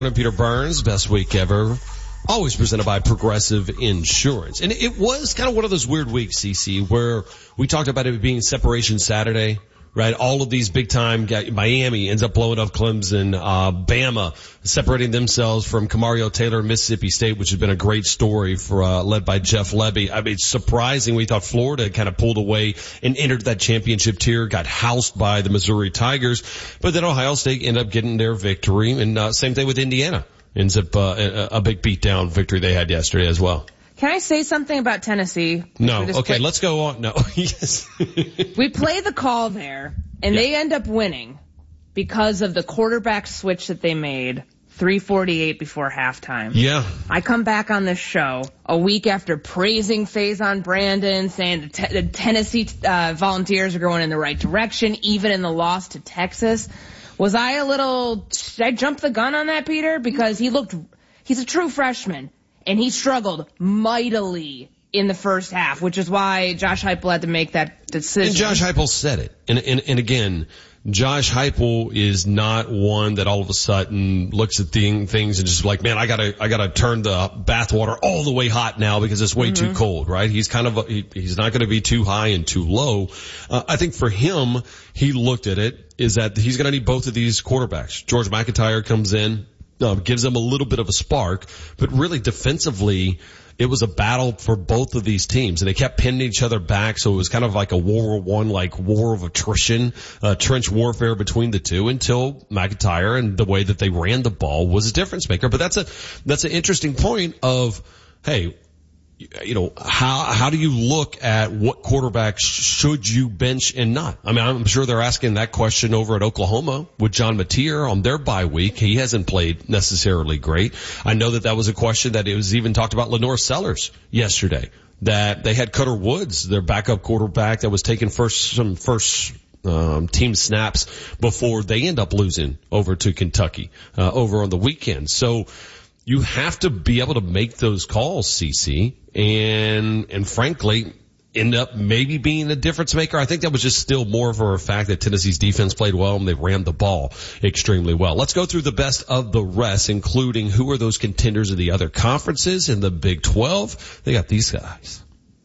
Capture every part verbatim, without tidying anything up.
I'm Peter Burns, best week ever. Always presented by Progressive Insurance. And it was kind of one of those weird weeks, C C, where we talked about it being Separation Saturday, right? All of these big time guys, Miami ends up blowing up Clemson, uh, Bama separating themselves from Camario Taylor, Mississippi State, which has been a great story for, uh, led by Jeff Lebby. I mean, it's surprising. We thought Florida kind of pulled away and entered that championship tier, got housed by the Missouri Tigers, but then Ohio State ended up getting their victory. And, uh, same thing with Indiana. Ends up, uh, a, a big beatdown victory they had yesterday as well. Can I say something about Tennessee? No. Okay, play- let's go on. No. Yes. We play the call there, and yeah. They end up winning because of the quarterback switch that they made three forty-eight before halftime. Yeah. I come back on this show a week after praising Faison Brandon, saying the, te- the Tennessee uh, Volunteers are going in the right direction, even in the loss to Texas. Was I a little, did I jump the gun on that, Peter? Because he looked, he's a true freshman, and he struggled mightily in the first half, which is why Josh Heupel had to make that decision. And Josh Heupel said it. And, and, and again, Josh Heupel is not one that all of a sudden looks at thing, things and just like, man, I gotta, I gotta turn the bathwater all the way hot now because it's way mm-hmm. too cold, right? He's kind of, he, he's not gonna be too high and too low. Uh, I think for him, he looked at it, is that he's gonna need both of these quarterbacks. George McIntyre comes in, uh, gives them a little bit of a spark, but really defensively, it was a battle for both of these teams, and they kept pinning each other back, so it was kind of like a World War One, like war of attrition, uh, trench warfare between the two until McIntyre and the way that they ran the ball was a difference maker. But that's a, that's an interesting point of, hey, you know, how, how do you look at what quarterback should you bench and not? I mean, I'm sure they're asking that question over at Oklahoma with John Mateer on their bye week. He hasn't played necessarily great. I know that that was a question that it was even talked about Lenore Sellers yesterday, that they had Cutter Woods, their backup quarterback that was taking first, some first, um, team snaps before they end up losing over to Kentucky, uh, over on the weekend. So, you have to be able to make those calls, C C, and, and frankly, end up maybe being a difference maker. I think that was just still more for a fact that Tennessee's defense played well and they ran the ball extremely well. Let's go through the best of the rest, including who are those contenders of the other conferences in the Big twelve. They got these guys.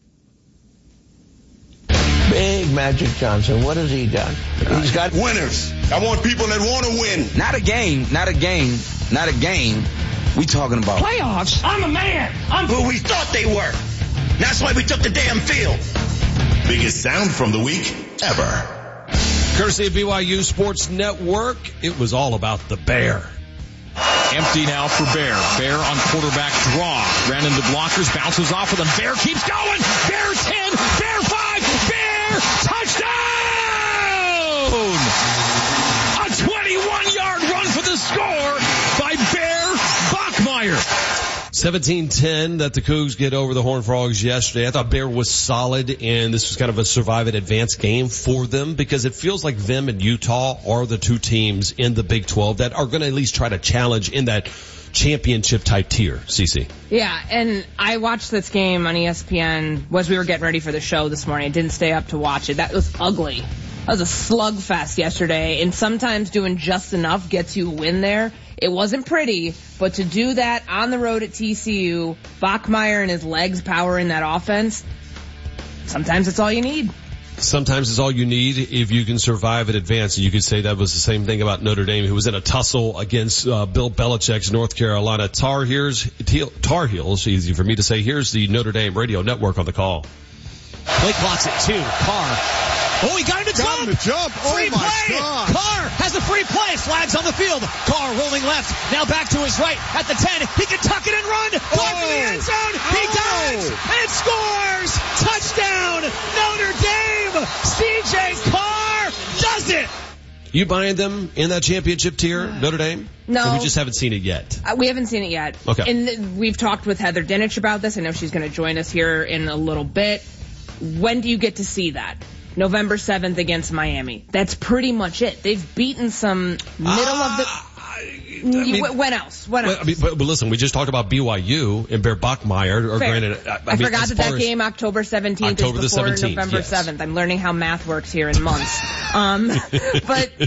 Big Magic Johnson, what has he done? He's got winners. I want people that want to win. Not a game, not a game, not a game. We talking about playoffs. I'm a man. I'm who we thought they were. That's why we took the damn field. Biggest sound from the week ever. Courtesy of B Y U Sports Network, it was all about the Bear. Empty now for Bear. Bear on quarterback draw. Ran into blockers, bounces off of them. Bear keeps going. Bear ten. Bear five. Bear touchdown! A twenty-one yard run for the score by Bear Bachmeier. seventeen ten that the Cougs get over the Horned Frogs yesterday. I thought Bear was solid, and this was kind of a survive and advance game for them because it feels like them and Utah are the two teams in the Big twelve that are going to at least try to challenge in that championship type tier, C C. Yeah, and I watched this game on E S P N as we were getting ready for the show this morning. I didn't stay up to watch it. That was ugly. That was a slugfest yesterday, and sometimes doing just enough gets you a win there. It wasn't pretty, but to do that on the road at T C U, Bachmeier and his legs powering that offense, sometimes it's all you need. Sometimes it's all you need if you can survive and advance. And you could say that was the same thing about Notre Dame, who was in a tussle against uh, Bill Belichick's North Carolina Tar Heels. Tar Heels, easy for me to say. Here's the Notre Dame Radio Network on the call. Play clock's at two. Carr. Oh, he got him to got jump. Him to jump. Free oh my play. God. Carr has a free play. Flags on the field. Carr rolling left. Now back to his right at the ten. He can tuck it and run. Carr oh. for the end zone. He oh. dives and scores. Touchdown, Notre Dame. C J Carr does it. You buying them in that championship tier, Notre Dame? No. Or we just haven't seen it yet? Uh, we haven't seen it yet. Okay. And we've talked with Heather Dinich about this. I know she's going to join us here in a little bit. When do you get to see that? November seventh against Miami. That's pretty much it. They've beaten some middle uh, of the... I mean, when else? When else? I mean, but, but listen, we just talked about B Y U and Bear Bachmeier. Or granted, I, I, I mean, forgot that that game, October seventeenth, October is before the seventeenth, November yes. seventh. I'm learning how math works here in months. um, but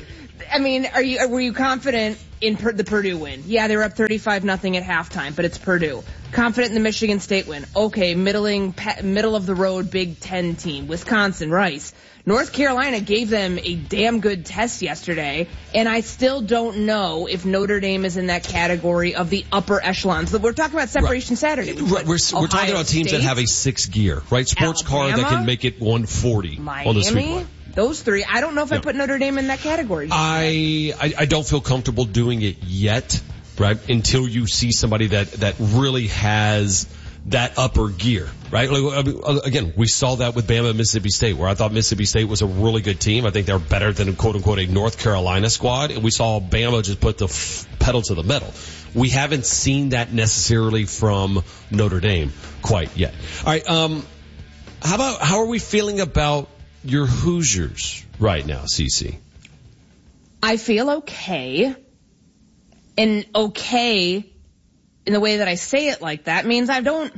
I mean, are you were you confident in per, the Purdue win? Yeah, they were up thirty-five nothing at halftime, but it's Purdue. Confident in the Michigan State win? Okay, middling, middle of the road Big Ten team. Wisconsin, Rice. North Carolina gave them a damn good test yesterday, and I still don't know if Notre Dame is in that category of the upper echelons. We're talking about separation right. Saturday. We right. We're, we're talking about teams State, that have a six gear, right? Sports Alabama, car that can make it one forty Miami, on the Speedway. Those three. I don't know if no. I put Notre Dame in that category. I, I I don't feel comfortable doing it yet, right? Until you see somebody that that really has that upper gear, right? Like, again, we saw that with Bama and Mississippi State, where I thought Mississippi State was a really good team. I think they're better than, quote unquote, a North Carolina squad, and we saw Bama just put the f- pedal to the metal. We haven't seen that necessarily from Notre Dame quite yet. All right, um, how about how are we feeling about your Hoosiers right now, Cece? I feel okay, and okay in the way that I say it like that means I don't.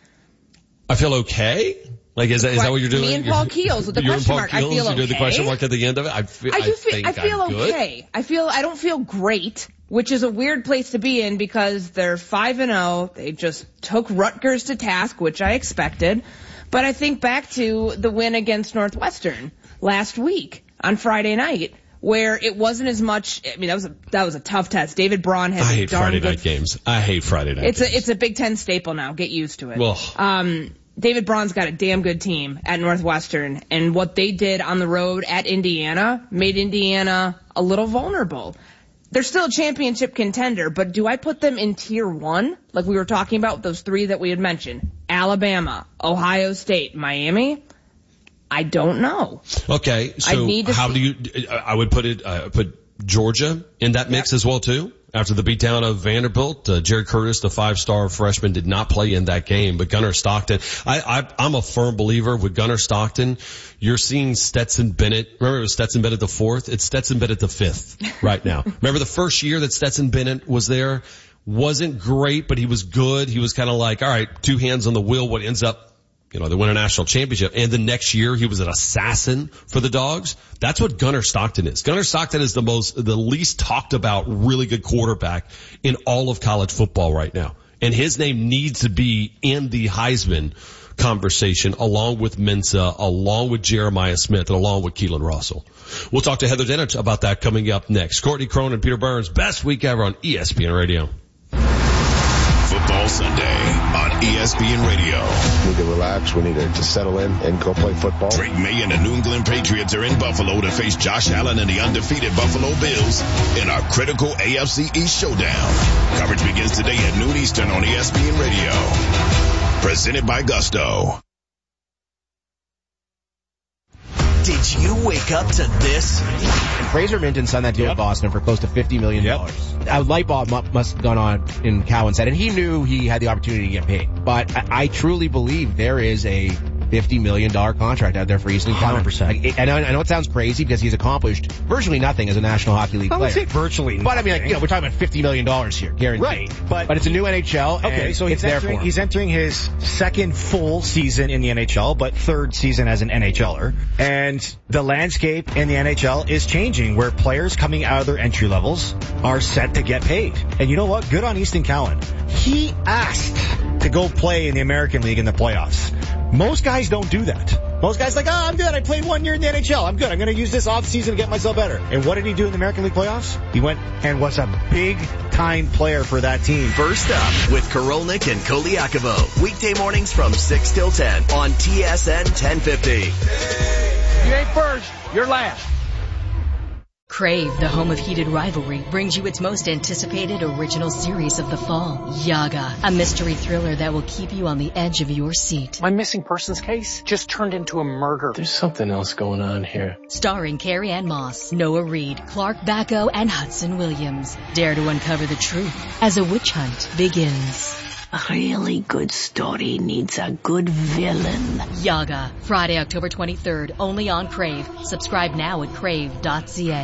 I feel okay? Like, is that, is that what you're doing? Me and Paul Keels with the you're question Paul mark. Keels, I feel you're okay. doing the question mark at the end of it? I feel, I, do I feel, think I feel I'm okay. Good. I feel, I don't feel great, which is a weird place to be in because they're five and oh. They just took Rutgers to task, which I expected. But I think back to the win against Northwestern last week on Friday night, where it wasn't as much. I mean, that was a that was a tough test. David Braun has I a hate darn Friday good, night games. I hate Friday night it's games. a it's a Big Ten staple now. Get used to it. Well, um, David Braun's got a damn good team at Northwestern, and what they did on the road at Indiana made Indiana a little vulnerable. They're still a championship contender, but do I put them in tier one? Like we were talking about those three that we had mentioned. Alabama, Ohio State, Miami? I don't know. Okay, so I need to how see. do you, I would put it, uh, put Georgia in that mix yep. as well too? After the beatdown of Vanderbilt, uh, Jerry Curtis, the five-star freshman, did not play in that game, but Gunnar Stockton, I, I, I'm a firm believer with Gunnar Stockton. You're seeing Stetson Bennett. Remember it was Stetson Bennett the fourth? It's Stetson Bennett the fifth right now. Remember the first year that Stetson Bennett was there? Wasn't great, but he was good. He was kind of like, all right, two hands on the wheel, what ends up, you know, they win a national championship. And the next year he was an assassin for the Dogs. That's what Gunnar Stockton is. Gunnar Stockton is the most, the least talked about really good quarterback in all of college football right now. And his name needs to be in the Heisman conversation along with Mensa, along with Jeremiah Smith, and along with Keelan Russell. We'll talk to Heather Dinich about that coming up next. Courtney Crone and Peter Burns, best week ever on E S P N Radio. Football Sunday on E S P N Radio. We need to relax. We need to, to settle in and go play football. Drake May and the New England Patriots are in Buffalo to face Josh Allen and the undefeated Buffalo Bills in our critical A F C East showdown. Coverage begins today at noon Eastern on E S P N Radio. Presented by Gusto. Did you wake up to this? And Fraser Minton signed that deal yep. with Boston for close to fifty million dollars. Yep. A light bulb must have gone on in Cowan's head, and he knew he had the opportunity to get paid. But I, I truly believe there is a fifty million dollars contract out there for Easton Cowan. one hundred percent. Like, and I, I know it sounds crazy because he's accomplished virtually nothing as a National Hockey League I player. would say virtually nothing. But I mean, like, you know, we're talking about fifty million dollars here, guaranteed. Right. But, but it's a new N H L, okay, and so he's it's there entering, for him. He's entering his second full season in the N H L, but third season as an N H L er. And the landscape in the N H L is changing, where players coming out of their entry levels are set to get paid. And you know what? Good on Easton Cowan. He asked to go play in the American League in the playoffs. Most guys don't do that. Most guys are like, oh, I'm good. I played one year in the N H L. I'm good. I'm going to use this off season to get myself better. And what did he do in the American League playoffs? He went and was a big-time player for that team. First up with Korolnik and Koliakovo. Weekday mornings from six till ten on T S N ten fifty. You ain't first. You're last. Crave, the home of heated rivalry, brings you its most anticipated original series of the fall, Yaga, a mystery thriller that will keep you on the edge of your seat. My missing persons case just turned into a murder. There's something else going on here. Starring Carrie Ann Moss, Noah Reid, Clark Bacco, and Hudson Williams. Dare to uncover the truth as a witch hunt begins. A really good story needs a good villain. Yaga, Friday, October twenty-third, only on Crave. Subscribe now at crave dot c a.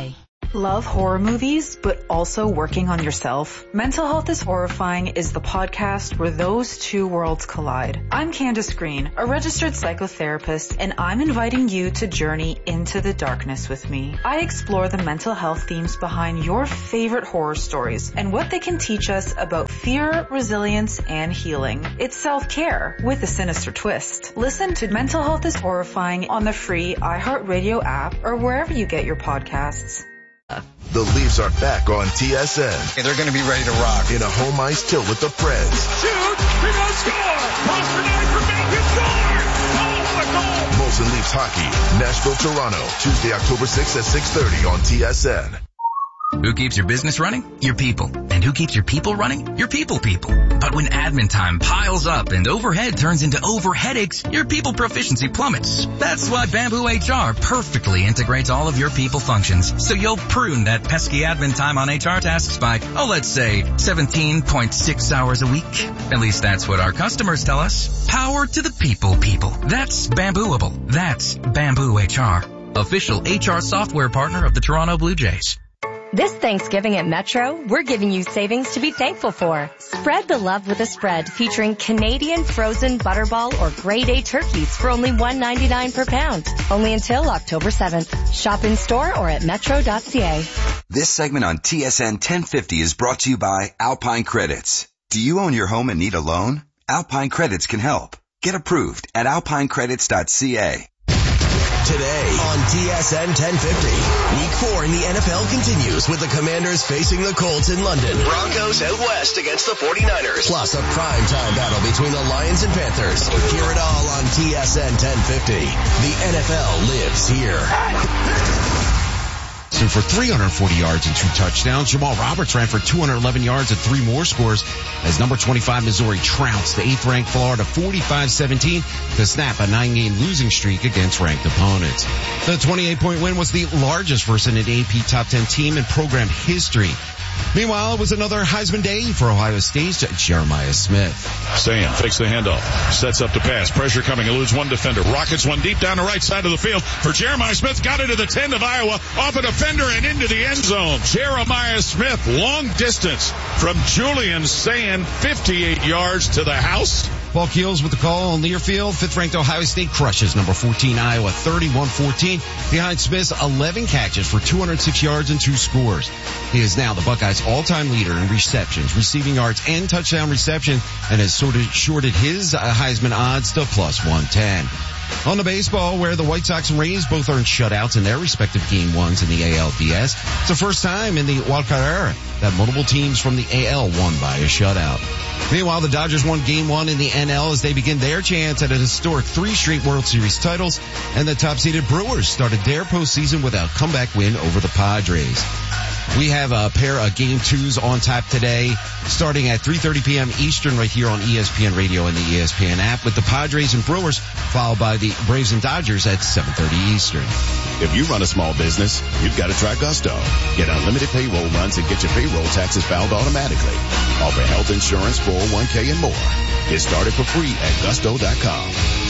Love horror movies, but also working on yourself? Mental Health is Horrifying is the podcast where those two worlds collide. I'm Candace Green, a registered psychotherapist, and I'm inviting you to journey into the darkness with me. I explore the mental health themes behind your favorite horror stories and what they can teach us about fear, resilience, and healing. It's self-care with a sinister twist. Listen to Mental Health is Horrifying on the free iHeartRadio app or wherever you get your podcasts. The Leafs are back on T S N. Hey, they're going to be ready to rock. In a home ice tilt with the Preds. Shoot! He goes score! Pastrnak for Baker scores! Oh, a goal! Molson Leafs hockey, Nashville, Toronto, Tuesday, October sixth at six thirty on T S N. Who keeps your business running? Your people. And who keeps your people running? Your people people. But when admin time piles up and overhead turns into over headaches, your people proficiency plummets. That's why Bamboo H R perfectly integrates all of your people functions. So you'll prune that pesky admin time on H R tasks by, oh, let's say seventeen point six hours a week. At least that's what our customers tell us. Power to the people people. That's Bambooable. That's Bamboo H R. Official H R software partner of the Toronto Blue Jays. This Thanksgiving at Metro, we're giving you savings to be thankful for. Spread the love with a spread featuring Canadian frozen butterball or grade A turkeys for only one ninety-nine per pound. Only until October seventh. Shop in store or at metro dot c a. This segment on T S N ten fifty is brought to you by Alpine Credits. Do you own your home and need a loan? Alpine Credits can help. Get approved at alpine credits dot c a. Today on T S N ten fifty, Week four in the N F L continues with the Commanders facing the Colts in London. Broncos out west against the forty-niners. Plus a primetime battle between the Lions and Panthers. Hear it all on T S N ten fifty. The N F L lives here. So for three hundred forty yards and two touchdowns, Jamal Roberts ran for two hundred eleven yards and three more scores as number twenty-five Missouri trounced the eighth-ranked Florida forty-five seventeen to snap a nine-game losing streak against ranked opponents. The twenty-eight point win was the largest versus an A P top ten team in program history. Meanwhile, it was another Heisman day for Ohio State's Jeremiah Smith. Sam fakes the handoff, sets up to pass, pressure coming, eludes one defender, rockets one deep down the right side of the field for Jeremiah Smith, got it to the ten of Iowa, off a defender and into the end zone. Jeremiah Smith, long distance from Julian Sayin, fifty-eight yards to the house. Paul Keels with the call on Learfield. Fifth-ranked Ohio State crushes number fourteen Iowa thirty-one fourteen behind Smith's eleven catches for two hundred six yards and two scores. He is now the Buckeyes' all-time leader in receptions, receiving yards, and touchdown reception, and has sort of shorted his uh, Heisman odds to plus one ten. On the baseball, where the White Sox and Rays both earned shutouts in their respective game ones in the A L D S, it's the first time in the wildcard era that multiple teams from the A L won by a shutout. Meanwhile, the Dodgers won game one in the N L as they begin their chance at a historic three straight World Series titles, and the top-seeded Brewers started their postseason with a comeback win over the Padres. We have a pair of game twos on tap today, starting at three thirty p.m. Eastern right here on E S P N Radio and the E S P N app, with the Padres and Brewers, followed by the Braves and Dodgers at seven thirty Eastern. If you run a small business, you've got to try Gusto. Get unlimited payroll runs and get your payroll taxes filed automatically. Offer health insurance, four oh one k, and more. Get started for free at gusto dot com.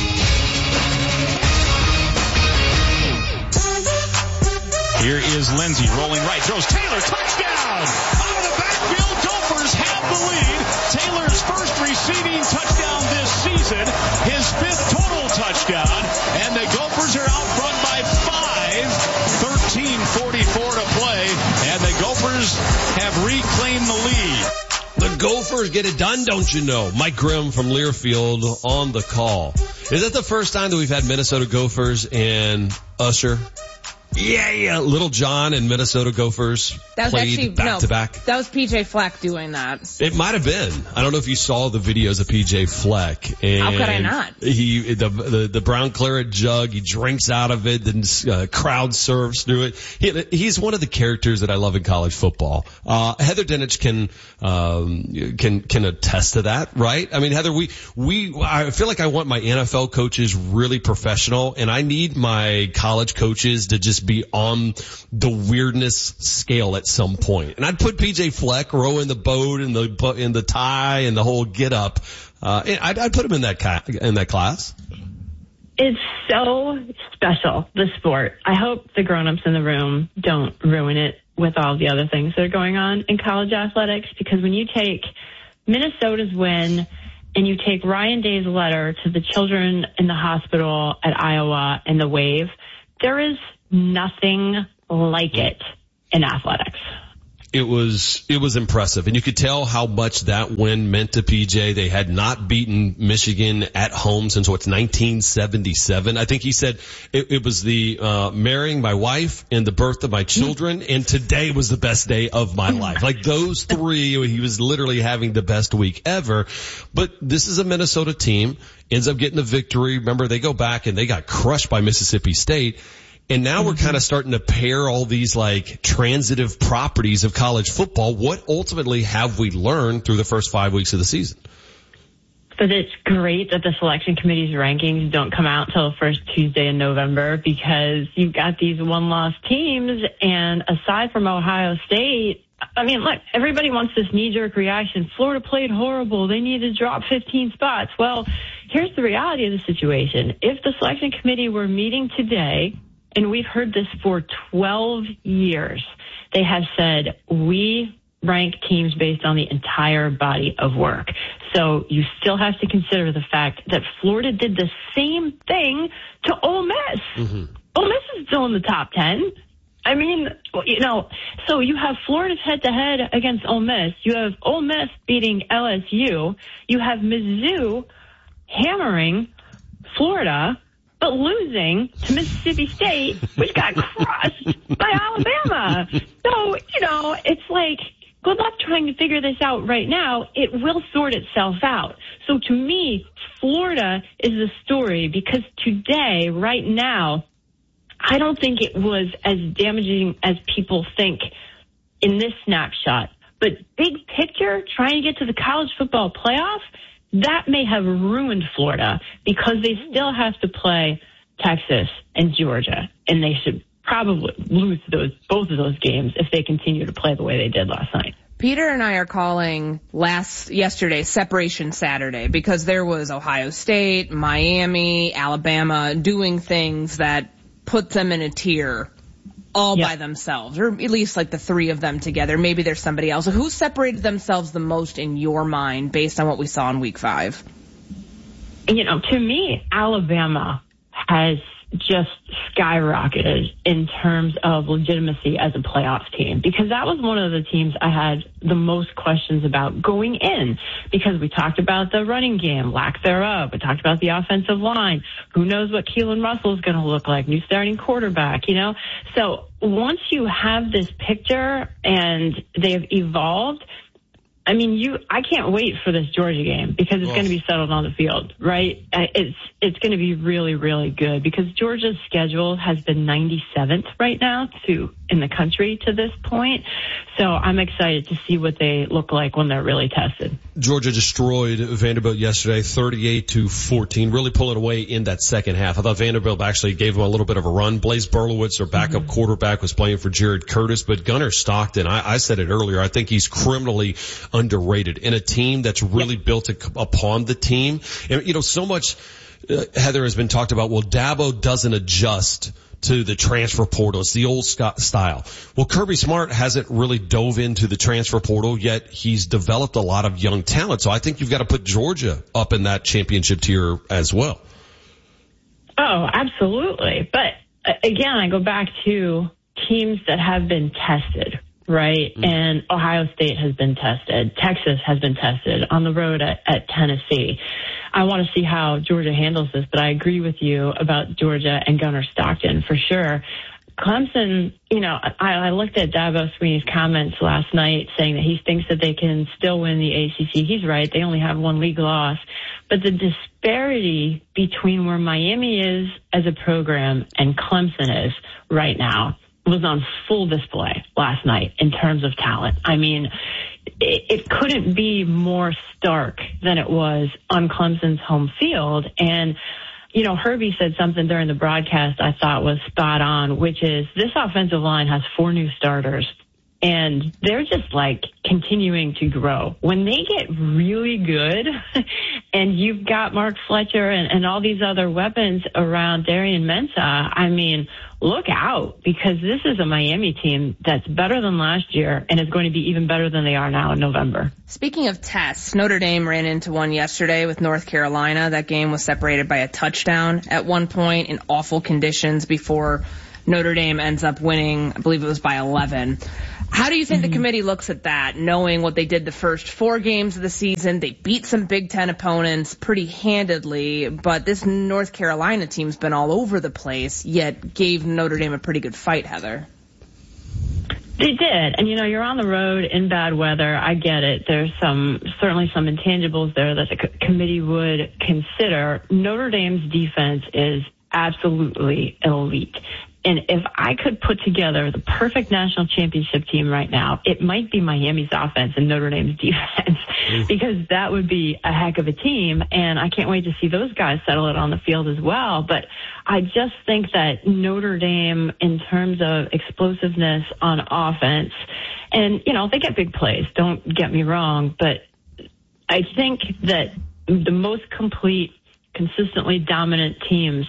Here is Lindsey rolling right, throws Taylor, touchdown! Out of the backfield, Gophers have the lead. Taylor's first receiving touchdown this season, his fifth total touchdown, and the Gophers are out front by five, thirteen forty-four to play, and the Gophers have reclaimed the lead. The Gophers get it done, don't you know? Mike Grimm from Learfield on the call. Is that the first time that we've had Minnesota Gophers and Usher? Yeah, yeah. Little John and Minnesota Gophers that was played actually, back no, to back. That was P J Fleck doing that. It might have been. I don't know if you saw the videos of P J Fleck. And how could I not? He the the, the brown claret jug. He drinks out of it, then uh, crowd surfs through it. He, he's one of the characters that I love in college football. Uh, Heather Dinich can um, can can attest to that, right? I mean, Heather, we we I feel like I want my N F L coaches really professional, and I need my college coaches to just be on the weirdness scale at some point. And I'd put P J Fleck rowing the boat and the in the tie and the whole get up. Uh, I'd, I'd put him in that ca- in that class. It's so special, the sport. I hope the grown-ups in the room don't ruin it with all the other things that are going on in college athletics, because when you take Minnesota's win and you take Ryan Day's letter to the children in the hospital at Iowa and the wave, there is nothing like it in athletics. It was it was impressive, and you could tell how much that win meant to P J. They had not beaten Michigan at home since what's nineteen seventy-seven. I think he said it, it was the uh marrying my wife and the birth of my children, and today was the best day of my life. Like those three, he was literally having the best week ever. But this is a Minnesota team, ends up getting a victory. Remember, they go back and they got crushed by Mississippi State. And now we're kind of starting to pair all these like transitive properties of college football. What ultimately have we learned through the first five weeks of the season? But it's great that the selection committee's rankings don't come out till the first Tuesday in November, because you've got these one-loss teams, and aside from Ohio State, I mean, look, everybody wants this knee-jerk reaction. Florida played horrible. They need to drop fifteen spots. Well, here's the reality of the situation. If the selection committee were meeting today, and we've heard this for twelve years, they have said, we rank teams based on the entire body of work. So you still have to consider the fact that Florida did the same thing to Ole Miss. Mm-hmm. Ole Miss is still in the top ten. I mean, you know, so you have Florida's head-to-head against Ole Miss. You have Ole Miss beating L S U. You have Mizzou hammering Florida, but losing to Mississippi State, which got crushed by Alabama. So, you know, it's like, good luck trying to figure this out right now. It will sort itself out. So to me, Florida is the story, because today, right now, I don't think it was as damaging as people think in this snapshot. But big picture, trying to get to the college football playoff, that may have ruined Florida, because they still have to play Texas and Georgia, and they should probably lose those both of those games if they continue to play the way they did last night. Peter and I are calling last yesterday Separation Saturday, because there was Ohio State, Miami, Alabama doing things that put them in a tier all yep. by themselves, or at least like the three of them together. Maybe there's somebody else. So who separated themselves the most in your mind based on what we saw in week five? You know, to me, Alabama has just skyrocketed in terms of legitimacy as a playoff team, because that was one of the teams I had the most questions about going in, because we talked about the running game, lack thereof. We talked about the offensive line. Who knows what Keelan Russell is going to look like, new starting quarterback, you know? So once you have this picture and they've evolved, I mean, you. I can't wait for this Georgia game, because it's oh. going to be settled on the field, right? It's it's going to be really, really good, because Georgia's schedule has been ninety-seventh right now to in the country to this point. So I'm excited to see what they look like when they're really tested. Georgia destroyed Vanderbilt yesterday, thirty-eight to fourteen, really pulling away in that second half. I thought Vanderbilt actually gave them a little bit of a run. Blaise Berlowitz, their backup mm-hmm. quarterback, was playing for Jared Curtis, but Gunnar Stockton, I, I said it earlier, I think he's criminally underrated in a team that's really yep. built upon the team. And, you know, so much, uh, Heather, has been talked about, well, Dabo doesn't adjust to the transfer portal. It's the old style. Well, Kirby Smart hasn't really dove into the transfer portal, yet he's developed a lot of young talent. So I think you've got to put Georgia up in that championship tier as well. Oh, absolutely. But uh, again, I go back to teams that have been tested. Right. Mm. And Ohio State has been tested. Texas has been tested on the road at, at Tennessee. I want to see how Georgia handles this, but I agree with you about Georgia and Gunnar Stockton for sure. Clemson, you know, I, I looked at Dabo Swinney's comments last night saying that he thinks that they can still win the A C C. He's right. They only have one league loss. But the disparity between where Miami is as a program and Clemson is right now was on full display last night in terms of talent. I mean, it, it couldn't be more stark than it was on Clemson's home field. And, you know, Herbie said something during the broadcast I thought was spot on, which is this offensive line has four new starters, and they're just like continuing to grow. When they get really good and you've got Mark Fletcher and, and all these other weapons around Darian Mensah, I mean, look out, because this is a Miami team that's better than last year and is going to be even better than they are now in November. Speaking of tests, Notre Dame ran into one yesterday with North Carolina. That game was separated by a touchdown at one point in awful conditions before Notre Dame ends up winning. I believe it was by eleven. How do you think mm-hmm. the committee looks at that, knowing what they did the first four games of the season? They beat some Big Ten opponents pretty handedly, but this North Carolina team's been all over the place, yet gave Notre Dame a pretty good fight, Heather. They did. And, you know, you're on the road in bad weather. I get it. There's some, certainly some intangibles there that the co- committee would consider. Notre Dame's defense is absolutely elite. And if I could put together the perfect national championship team right now, it might be Miami's offense and Notre Dame's defense, because that would be a heck of a team. And I can't wait to see those guys settle it on the field as well. But I just think that Notre Dame, in terms of explosiveness on offense, and, you know, they get big plays, don't get me wrong, but I think that the most complete, consistently dominant teams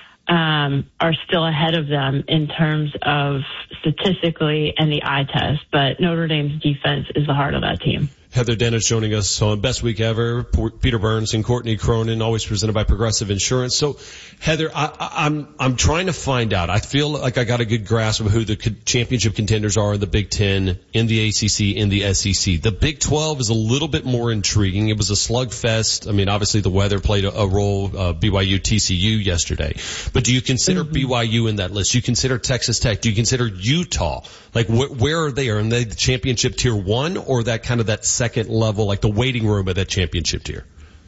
Um, are still ahead of them in terms of statistically and the eye test, but Notre Dame's defense is the heart of that team. Heather Dennis joining us on Best Week Ever. Peter Burns and Courtney Cronin, always presented by Progressive Insurance. So, Heather, I, I, I'm I'm trying to find out. I feel like I got a good grasp of who the championship contenders are in the Big Ten, in the A C C, in the S E C. The Big twelve is a little bit more intriguing. It was a slugfest. I mean, obviously the weather played a, a role. Uh, B Y U, T C U yesterday. But do you consider mm-hmm. B Y U in that list? Do you consider Texas Tech? Do you consider Utah? Like, wh- where are they? Are they the championship tier one, or that kind of that second level, like the waiting room of that championship tier?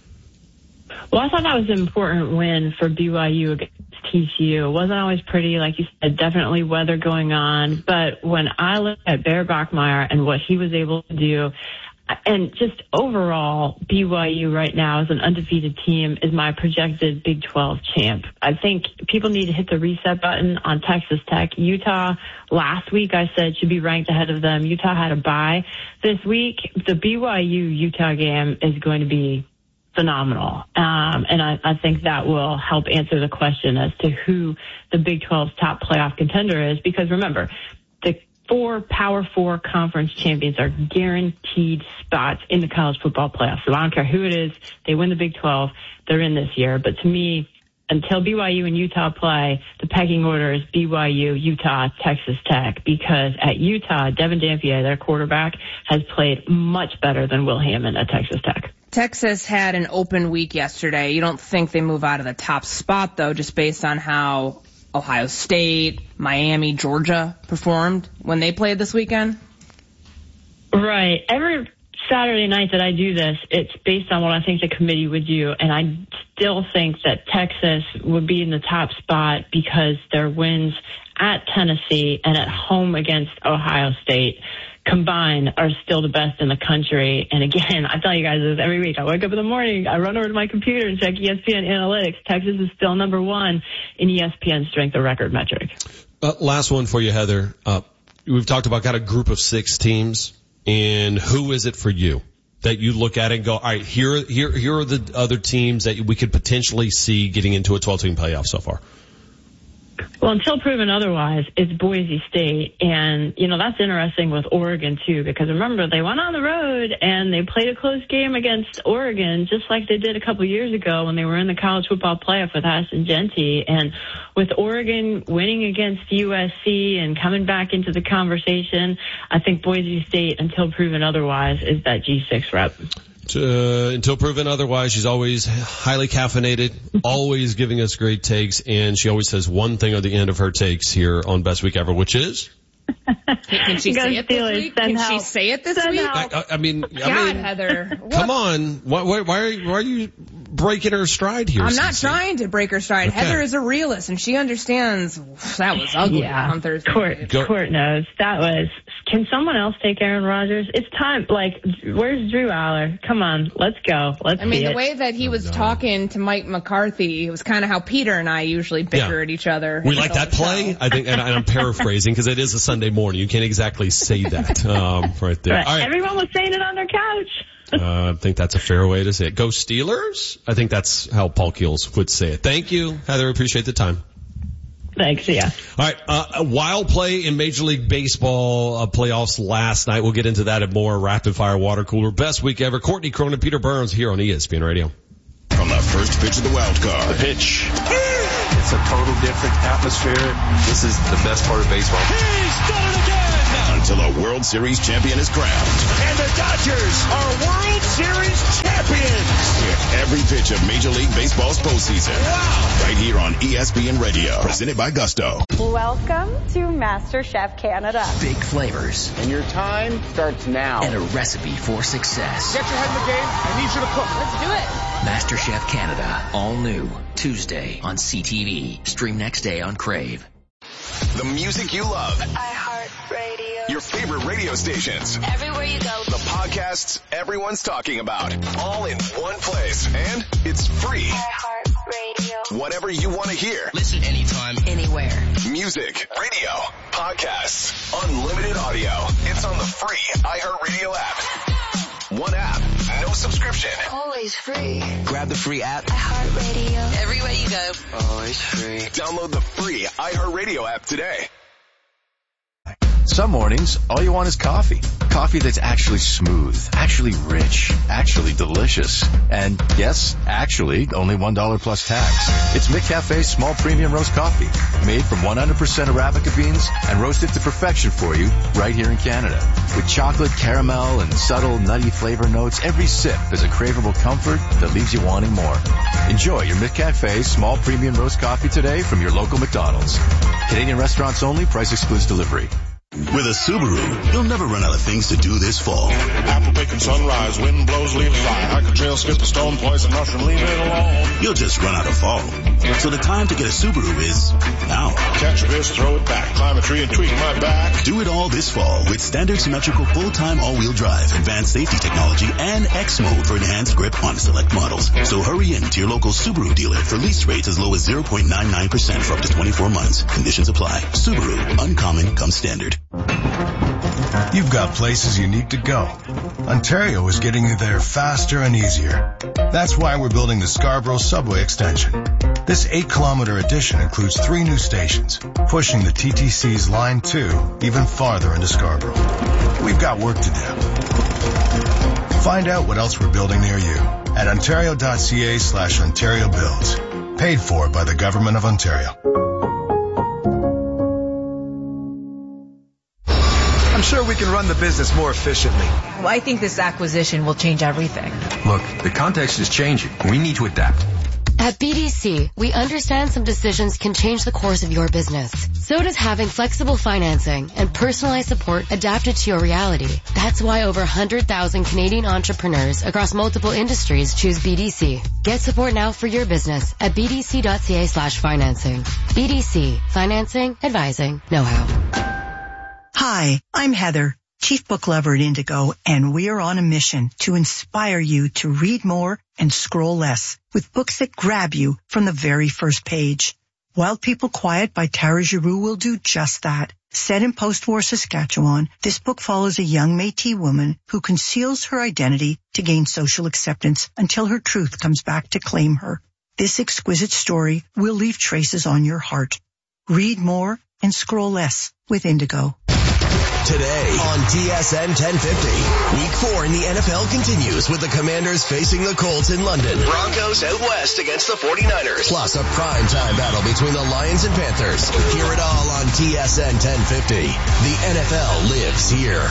Well, I thought that was an important win for B Y U against T C U. It wasn't always pretty, like you said, definitely weather going on. But when I look at Bear Bachmeier and what he was able to do, and just overall, B Y U right now as an undefeated team is my projected Big twelve champ. I think people need to hit the reset button on Texas Tech. Utah, last week I said should be ranked ahead of them. Utah had a bye. This week, the B Y U-Utah game is going to be phenomenal. Um, and I, I think that will help answer the question as to who the Big twelve's top playoff contender is. Because remember, the four Power Four conference champions are guaranteed spots in the college football playoffs. So I don't care who it is. They win the Big twelve. They're in this year. But to me, until B Y U and Utah play, the pecking order is B Y U, Utah, Texas Tech, because at Utah, Devin Dampier, their quarterback, has played much better than Will Hammond at Texas Tech. Texas had an open week yesterday. You don't think they move out of the top spot, though, just based on how Ohio State, Miami, Georgia performed when they played this weekend? Right. Every Saturday night that I do this, it's based on what I think the committee would do, and I still think that Texas would be in the top spot because their wins at Tennessee and at home against Ohio State combined are still the best in the country. And again, I tell you guys this every week. I wake up in the morning, I run over to my computer and check E S P N Analytics. Texas is still number one in E S P N strength of record metric. Uh, last one for you, Heather. Uh, we've talked about got a group of six teams, and who is it for you that you look at and go, all right, here, here, here are the other teams that we could potentially see getting into a twelve-team playoff so far? Well, until proven otherwise, it's Boise State. And, you know, that's interesting with Oregon, too, because remember, they went on the road and they played a close game against Oregon, just like they did a couple years ago when they were in the college football playoff with Ashton Genty. And with Oregon winning against U S C and coming back into the conversation, I think Boise State, until proven otherwise, is that G six rep. Uh, until proven otherwise, she's always highly caffeinated, always giving us great takes, and she always says one thing at the end of her takes here on Best Week Ever, which is? Can she say it this week? Can she say it this week? I, I mean, God, I mean, Heather. Come on. Why, why, why, are you, why are you breaking her stride here? I'm not Cece? trying to break her stride. Okay. Heather is a realist, and she understands that was ugly yeah. on Thursday. Court, Court knows. That was, can someone else take Aaron Rodgers? It's time. Like, where's Drew Aller? Come on. Let's go. Let's I mean, see the it. way that he was oh, no. talking to Mike McCarthy, it was kind of how Peter and I usually bicker yeah. at each other. We like that play? I think, and I'm paraphrasing because it is a Sunday morning. You can't exactly say that um, right there. Right. All right. Everyone was saying it on their couch. uh, I think that's a fair way to say it. Go Steelers? I think that's how Paul Keels would say it. Thank you, Heather. Appreciate the time. Thanks, yeah. All right, uh, a wild play in Major League Baseball uh, playoffs last night. We'll get into that at more Rapid Fire Water Cooler. Best week ever. Courtney Cronin, Peter Burns here on E S P N Radio. From the first pitch of the wild card. The pitch. It's a total different atmosphere. This is the best part of baseball. He's done it again! Until a World Series champion is crowned. And the Dodgers are World Series champions! Hear every pitch of Major League Baseball's postseason. Wow! Right here on E S P N Radio. Presented by Gusto. Welcome to MasterChef Canada. Big flavors. And your time starts now. And a recipe for success. Get your head in the game. I need you to cook. Let's do it. MasterChef Canada. All new. Tuesday on C T V. Stream next day on Crave. The music you love. iHeartRadio. Your favorite radio stations. Everywhere you go. The podcasts everyone's talking about. All in one place. And it's free. iHeartRadio. Whatever you want to hear. Listen anytime, anywhere. Music, radio, podcasts, unlimited audio. It's on the free iHeartRadio app. One app, no subscription. Always free. Grab the free app. iHeartRadio. Everywhere you go. Always free. Download the free iHeartRadio app today. Some mornings, all you want is coffee. Coffee that's actually smooth, actually rich, actually delicious. And yes, actually, only one dollar plus tax. It's McCafe's small premium roast coffee, made from one hundred percent Arabica beans and roasted to perfection for you right here in Canada. With chocolate, caramel, and subtle nutty flavor notes, every sip is a craveable comfort that leaves you wanting more. Enjoy your McCafe small premium roast coffee today from your local McDonald's. Canadian restaurants only, price excludes delivery. With a Subaru, you'll never run out of things to do this fall. Apple picking sunrise, wind blows, leaves fly. Hike a trail, skip a stone, poison mushroom, leave it alone. You'll just run out of fall. So the time to get a Subaru is now. Catch a fish, throw it back, climb a tree and tweak my back. Do it all this fall with standard symmetrical full-time all-wheel drive, advanced safety technology, and X mode for enhanced grip on select models. So hurry in to your local Subaru dealer for lease rates as low as zero point nine nine percent for up to twenty-four months. Conditions apply. Subaru, uncommon comes standard. You've got places you need to go. Ontario is getting you there faster and easier. That's why we're building the Scarborough Subway Extension. This eight kilometer addition includes three new stations, pushing the T T C's Line two even farther into Scarborough. We've got work to do. Find out what else we're building near you at ontario.ca slash Ontario Builds. Paid for by the Government of Ontario. I'm sure we can run the business more efficiently. Well, I think this acquisition will change everything. Look, the context is changing. We need to adapt. At B D C, we understand some decisions can change the course of your business. So does having flexible financing and personalized support adapted to your reality. That's why over one hundred thousand Canadian entrepreneurs across multiple industries choose B D C. Get support now for your business at bdc.ca slash financing. B D C. Financing, advising, know-how. Hi, I'm Heather, Chief Book Lover at Indigo, and we are on a mission to inspire you to read more and scroll less with books that grab you from the very first page. Wild People Quiet by Tara Giroux will do just that. Set in post-war Saskatchewan, this book follows a young Métis woman who conceals her identity to gain social acceptance until her truth comes back to claim her. This exquisite story will leave traces on your heart. Read more and scroll less with Indigo. Today on T S N ten fifty, Week four in the N F L continues with the Commanders facing the Colts in London. Broncos out west against the forty-niners. Plus a primetime battle between the Lions and Panthers. Hear it all on T S N ten fifty. The N F L lives here.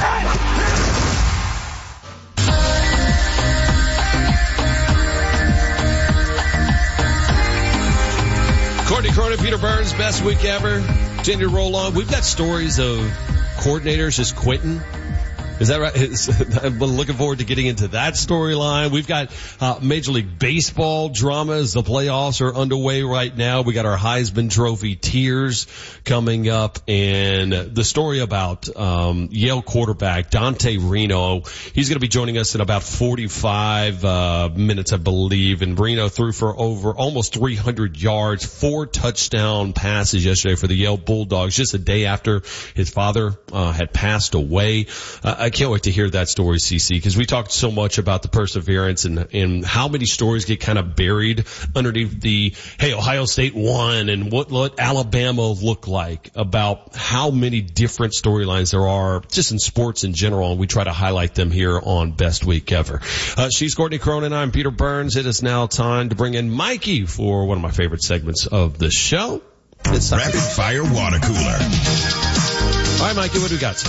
Courtney Cronin, Peter Burns, best week ever. Continue to roll on. We've got stories of coordinators just quitting. Is that right? I'm looking forward to getting into that storyline. We've got uh, Major League Baseball drama as the playoffs are underway right now. We got our Heisman Trophy tears coming up, and the story about um, Yale quarterback Dante Reno. He's going to be joining us in about forty-five uh, minutes, I believe. And Reno threw for over almost three hundred yards, four touchdown passes yesterday for the Yale Bulldogs, just a day after his father uh, had passed away. Uh, can't wait to hear that story, C C, because we talked so much about the perseverance and, and how many stories get kind of buried underneath the, hey, Ohio State won and what, what Alabama looked like, about how many different storylines there are just in sports in general, and we try to highlight them here on Best Week Ever. Uh, she's Courtney Cronin. I'm Peter Burns. It is now time to bring in Mikey for one of my favorite segments of the show. It's Rapid Fire Water Cooler. All right, Mikey, what do we got, sir?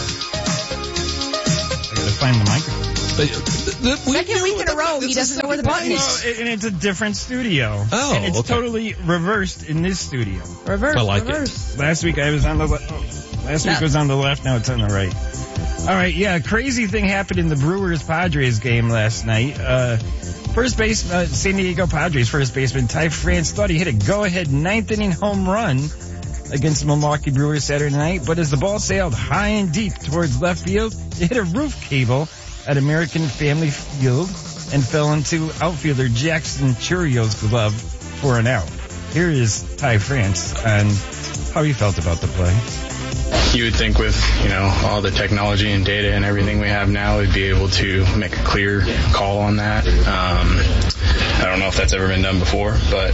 I gotta find the microphone. Second week in a row, he doesn't know where the button is. Well, and it's a different studio. Oh, and it's okay. totally reversed in this studio. Reverse, I like reverse. It. Last week I was on the left. Oh, last week no. was on the left. Now it's on the right. All right, yeah, crazy thing happened in the Brewers-Padres game last night. Uh, first base, uh, San Diego Padres first baseman Ty France thought he hit a go-ahead ninth inning home run against the Milwaukee Brewers Saturday night, but as the ball sailed high and deep towards left field, it hit a roof cable at American Family Field and fell into outfielder Jackson Churio's glove for an out. Here is Ty France on how he felt about the play. You would think with, you know, all the technology and data and everything we have now, we'd be able to make a clear call on that. Um, I don't know if that's ever been done before, but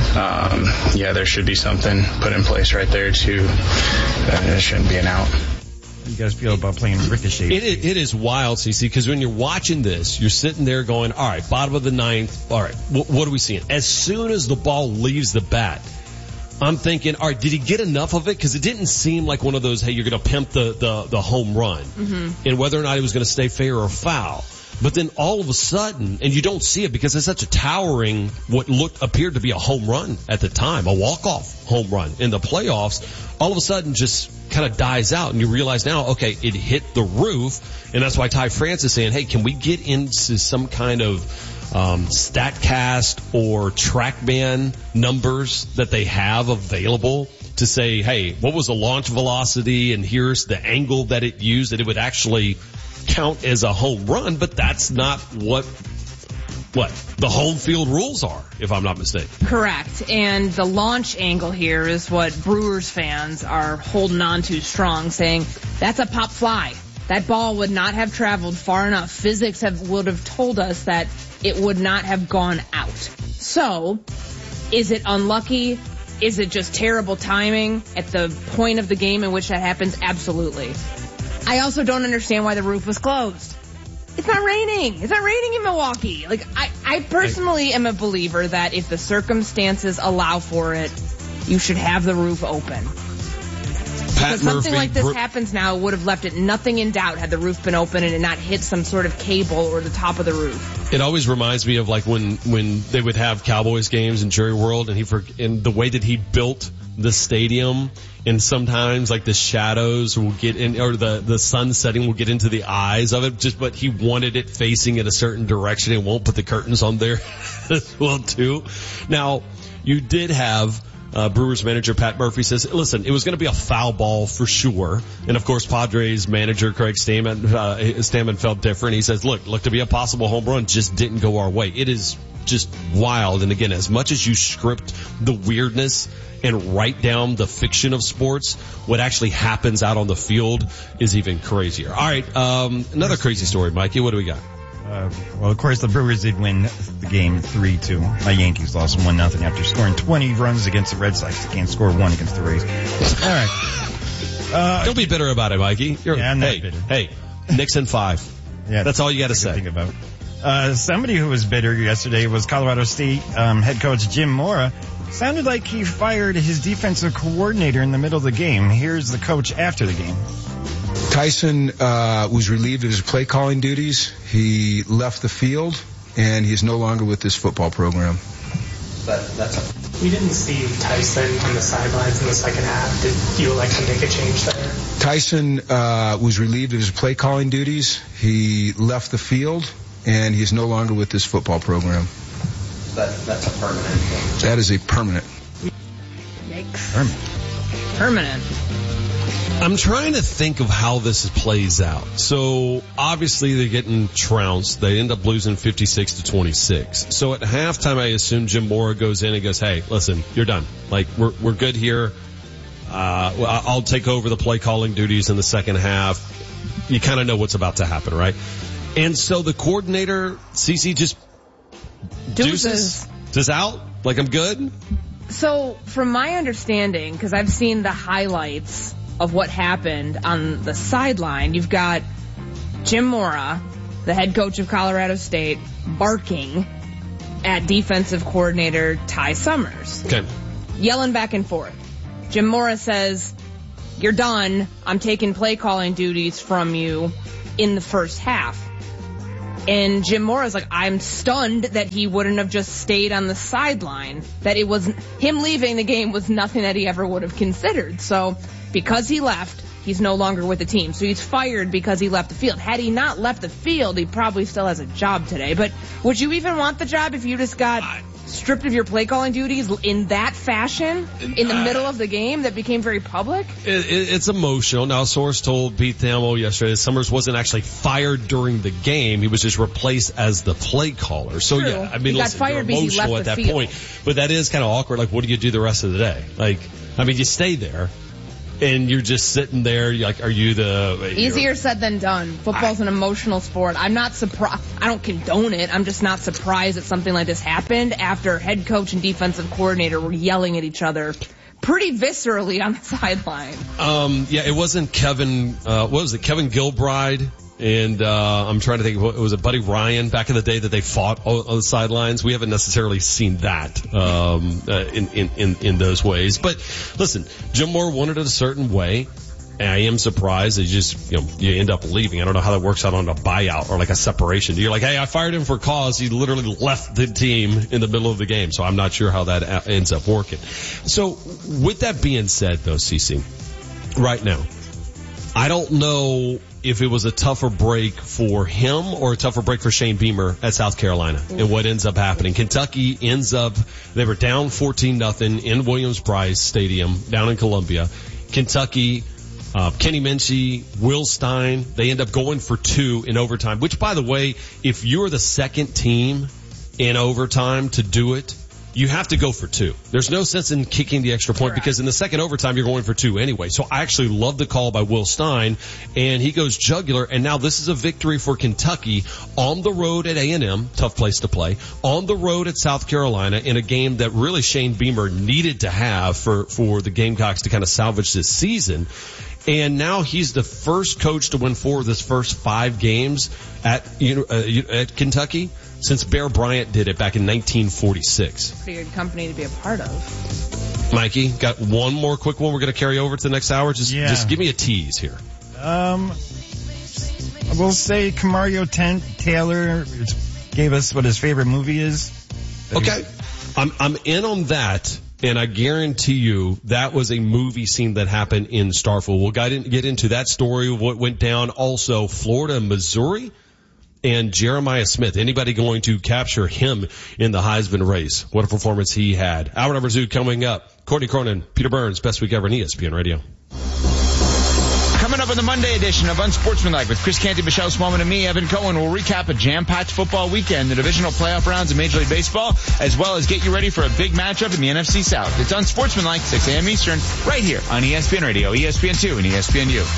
um, yeah, there should be something put in place right there to, uh, it shouldn't be an out. How do you guys feel about playing ricochet? It, it, it is wild, C C, because when you're watching this, you're sitting there going, all right, bottom of the ninth, all right, wh- what are we seeing? As soon as the ball leaves the bat, I'm thinking, all right, did he get enough of it? Because it didn't seem like one of those, hey, you're going to pimp the, the, the home run. Mm-hmm. And whether or not it was going to stay fair or foul. But then all of a sudden, and you don't see it because it's such a towering, what looked, appeared to be a home run at the time, a walk-off home run in the playoffs, all of a sudden just kind of dies out. And you realize now, okay, it hit the roof. And that's why Ty France is saying, hey, can we get into some kind of Um, StatCast or TrackMan numbers that they have available to say, hey, what was the launch velocity and here's the angle that it used, that it would actually count as a home run, but that's not what what the home field rules are, if I'm not mistaken. Correct. And the launch angle here is what Brewers fans are holding on to strong, saying that's a pop fly. That ball would not have traveled far enough. Physics have, would have told us that it would not have gone out. So, is it unlucky? Is it just terrible timing at the point of the game in which that happens? Absolutely. I also don't understand why the roof was closed. It's not raining. It's not raining in Milwaukee. Like, I, I personally am a believer that if the circumstances allow for it, you should have the roof open. Pat Because something Murphy, like this Br- happens now would have left it nothing in doubt had the roof been open and it not hit some sort of cable or the top of the roof. It always reminds me of like when, when they would have Cowboys games in Jerry World and he, for, and the way that he built the stadium, and sometimes like the shadows will get in, or the, the sun setting will get into the eyes of it, just, but he wanted it facing in a certain direction and won't put the curtains on there as well too. Now, you did have, Uh, Brewers manager Pat Murphy says, listen, it was going to be a foul ball for sure. And of course, Padres manager Craig Stammen, uh, Stammen felt different. He says, look, looked to be a possible home run, just didn't go our way. It is just wild. And again, as much as you script the weirdness and write down the fiction of sports, what actually happens out on the field is even crazier. All right. Um, another crazy story, Mikey. What do we got? Uh, well, of course, the Brewers did win the game three two. My Yankees lost one nothing after scoring twenty runs against the Red Sox. They can't score one against the Rays. All right. Uh, Don't be bitter about it, Mikey. You're, yeah, I'm not hey, bitter. Hey, Nixon five. Yeah, that's all you got to say. Think about. Uh, somebody who was bitter yesterday was Colorado State um, head coach Jim Mora. Sounded like he fired his defensive coordinator in the middle of the game. Here's the coach after the game. Tyson uh, was relieved of his play calling duties. He left the field, and he's no longer with this football program. But that's a- we didn't see Tyson on the sidelines in the second half. Did you elect to make a change there? Tyson uh, was relieved of his play calling duties. He left the field, and he's no longer with this football program. That, that's a permanent change. That is a permanent. Yikes. Permanent. Permanent. I'm trying to think of how this plays out. So obviously they're getting trounced. They end up losing fifty-six to twenty-six. So at halftime, I assume Jim Mora goes in and goes, "Hey, listen, you're done. Like we're we're good here. Uh, I'll take over the play calling duties in the second half. you kind of know what's about to happen, right? And so the coordinator, Cece, just deuces, deuces, just out? Like, I'm good? So, from my understanding, because I've seen the highlights of what happened on the sideline, you've got Jim Mora, the head coach of Colorado State, barking at defensive coordinator Ty Summers. Okay. Yelling back and forth. Jim Mora says, "You're done. I'm taking play calling duties from you in the first half." And Jim Mora's like, I'm stunned that he wouldn't have just stayed on the sideline. That it was him leaving the game was nothing that he ever would have considered. So because he left, he's no longer with the team. So he's fired because he left the field. Had he not left the field, he probably still has a job today. But would you even want the job if you just got stripped of your play calling duties in that fashion in the middle of the game that became very public? It, it, it's emotional. Now, a source told Pete Thamel yesterday that Summers wasn't actually fired during the game. He was just replaced as the play caller. So, True. yeah, I mean, he got listen, fired you're because he emotional left at the that field. point. But that is kind of awkward. Like, what do you do the rest of the day? Like, I mean, you stay there. And you're just sitting there, you're like, are you the... Easier said than done. Football's I, an emotional sport. I'm not surprised. I don't condone it. I'm just not surprised that something like this happened after head coach and defensive coordinator were yelling at each other pretty viscerally on the sideline. Um, yeah, it wasn't Kevin, uh, what was it, Kevin Gilbride and, uh, I'm trying to think, what was it, Buddy Ryan back in the day that they fought on, on the sidelines? We haven't necessarily seen that, um, uh, in, in, in, in those ways. But listen, Jim Moore wanted it a certain way. And I am surprised that you just, you know, you end up leaving. I don't know how that works out on a buyout or like a separation. You're like, hey, I fired him for cause. He literally left the team in the middle of the game. So I'm not sure how that ends up working. So with that being said, though, Cece, right now, I don't know if it was a tougher break for him or a tougher break for Shane Beamer at South Carolina and what ends up happening. Kentucky ends up, they were down fourteen nothing in Williams-Brice Stadium down in Columbia. Kentucky, uh, Kenny Minchie, Will Stein, they end up going for two in overtime, which, by the way, if you're the second team in overtime to do it, you have to go for two. There's no sense in kicking the extra point because in the second overtime, you're going for two anyway. So I actually love the call by Will Stein, and he goes jugular. And now this is a victory for Kentucky on the road at A and M, tough place to play, on the road at South Carolina in a game that really Shane Beamer needed to have for, for the Gamecocks to kind of salvage this season. And now he's the first coach to win four of his first five games at, uh, at Kentucky since Bear Bryant did it back in nineteen forty-six. Pretty good company to be a part of. Mikey, got one more quick one we're going to carry over to the next hour. Just, yeah. just give me a tease here. Um, we'll say Camario Tent Taylor gave us what his favorite movie is. Okay. I'm, I'm in on that. And I guarantee you that was a movie scene that happened in Starkville. We'll get into that story, what went down. Also, Florida and Missouri and Jeremiah Smith. Anybody going to capture him in the Heisman race? What a performance he had. Hour number two coming up. Courtney Cronin, Peter Burns, Best Week Ever on E S P N Radio. Coming up on the Monday edition of Unsportsmanlike with Chris Canty, Michelle Smallman, and me, Evan Cohen, we'll recap a jam-packed football weekend, the divisional playoff rounds of Major League Baseball, as well as get you ready for a big matchup in the N F C South. It's Unsportsmanlike, six a.m. Eastern, right here on E S P N Radio, E S P N two, and E S P N U.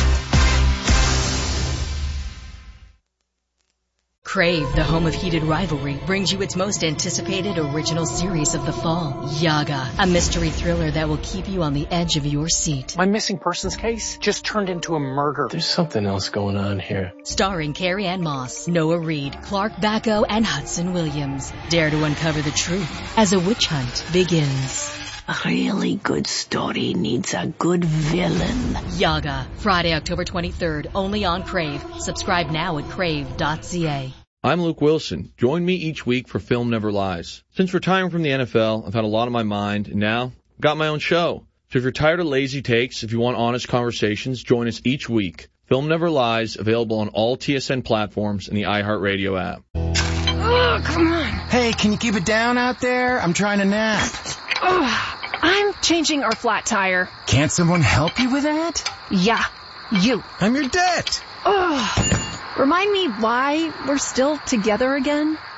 Crave, the home of heated rivalry, brings you its most anticipated original series of the fall, Yaga, a mystery thriller that will keep you on the edge of your seat. My missing persons case just turned into a murder. There's something else going on here. Starring Carrie Ann Moss, Noah Reid, Clark Bacco, and Hudson Williams. Dare to uncover the truth as a witch hunt begins. A really good story needs a good villain. Yaga, Friday, October twenty-third, only on Crave. Subscribe now at crave dot c a. I'm Luke Wilson. Join me each week for Film Never Lies. Since retiring from the N F L, I've had a lot on my mind, and now I've got my own show. So if you're tired of lazy takes, if you want honest conversations, join us each week. Film Never Lies, available on all T S N platforms and the iHeartRadio app. Oh, come on. Hey, can you keep it down out there? I'm trying to nap. Oh. I'm changing our flat tire. Can't someone help you with that? Yeah, you. I'm your debt. Oh, remind me why we're still together again?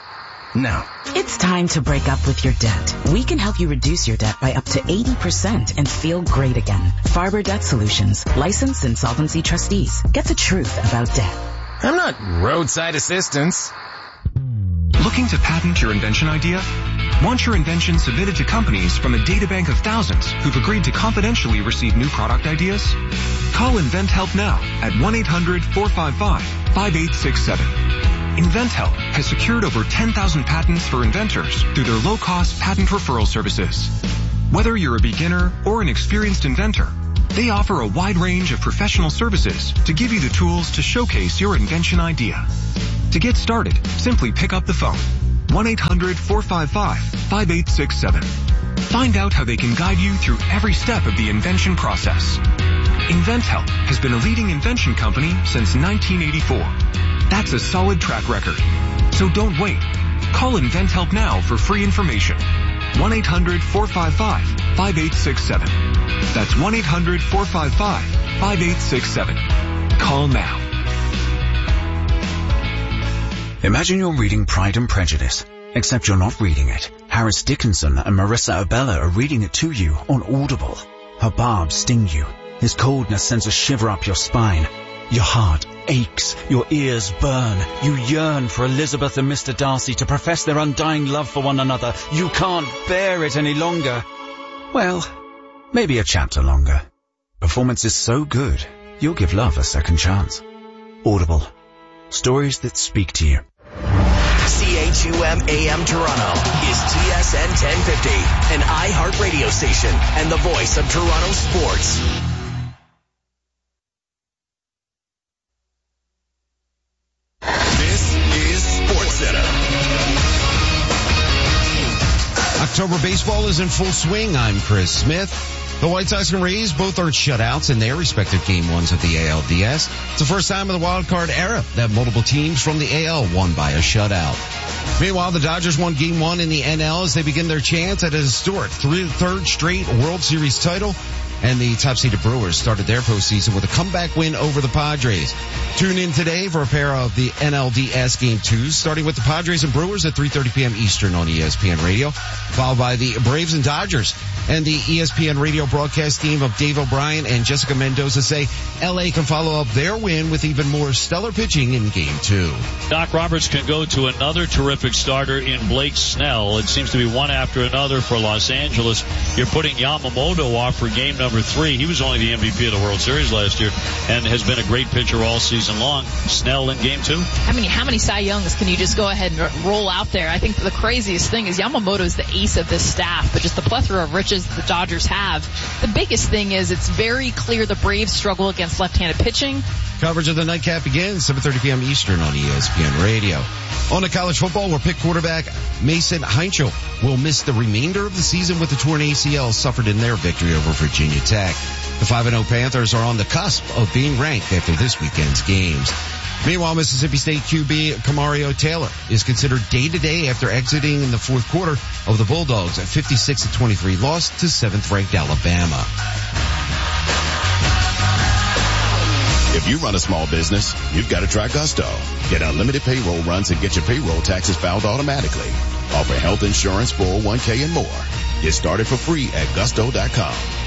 Now. It's time to break up with your debt. We can help you reduce your debt by up to eighty percent and feel great again. Farber Debt Solutions, licensed insolvency trustees. Get the truth about debt. I'm not roadside assistance. Looking to patent your invention idea? Want your invention submitted to companies from a databank of thousands who've agreed to confidentially receive new product ideas? Call InventHelp now at one eight hundred four five five five eight six seven. InventHelp has secured over ten thousand patents for inventors through their low-cost patent referral services. Whether you're a beginner or an experienced inventor, they offer a wide range of professional services to give you the tools to showcase your invention idea. To get started, simply pick up the phone. one eight hundred four five five five eight six seven. Find out how they can guide you through every step of the invention process. InventHelp has been a leading invention company since nineteen eighty-four. That's a solid track record. So don't wait. Call InventHelp now for free information. one eight hundred four five five five eight six seven. That's one eight hundred four five five five eight six seven. Call now. Imagine you're reading Pride and Prejudice, except you're not reading it. Harris Dickinson and Marissa Abella are reading it to you on Audible. Her barbs sting you. His coldness sends a shiver up your spine. Your heart aches, your ears burn. You yearn for Elizabeth and Mister Darcy to profess their undying love for one another. You can't bear it any longer. Well, maybe a chapter longer. Performance is so good, you'll give love a second chance. Audible. Stories that speak to you. C H U M A M Toronto is T S N ten fifty, an iHeart radio station and the voice of Toronto sports. This is SportsCenter. October baseball is in full swing. I'm Chris Smith. The White Sox and Rays both earned shutouts in their respective game ones of the A L D S. It's the first time in the wild card era that multiple teams from the A L won by a shutout. Meanwhile, the Dodgers won game one in the N L as they begin their chance at a historic three, third straight World Series title. And the top-seeded Brewers started their postseason with a comeback win over the Padres. Tune in today for a pair of the N L D S Game twos, starting with the Padres and Brewers at three thirty p.m. Eastern on E S P N Radio, followed by the Braves and Dodgers. And the E S P N Radio broadcast team of Dave O'Brien and Jessica Mendoza say L A can follow up their win with even more stellar pitching in Game two. Doc Roberts can go to another terrific starter in Blake Snell. It seems to be one after another for Los Angeles. You're putting Yamamoto off for game number three. He was only the M V P of the World Series last year and has been a great pitcher all season long. Snell in game two. How many, how many Cy Youngs can you just go ahead and roll out there? I think the craziest thing is Yamamoto is the ace of this staff, but just the plethora of riches the Dodgers have. The biggest thing is it's very clear the Braves struggle against left-handed pitching. Coverage of the nightcap begins seven thirty p.m. Eastern on E S P N Radio. On to college football, where Pitt quarterback Mason Heinchel will miss the remainder of the season with the torn A C L suffered in their victory over Virginia Tech. The five and oh Panthers are on the cusp of being ranked after this weekend's games. Meanwhile, Mississippi State Q B Camario Taylor is considered day-to-day after exiting in the fourth quarter of the Bulldogs at fifty-six to twenty-three loss to seventh-ranked Alabama. If you run a small business, you've got to try Gusto. Get unlimited payroll runs and get your payroll taxes filed automatically. Offer health insurance, four oh one k, and more. Get started for free at gusto dot com.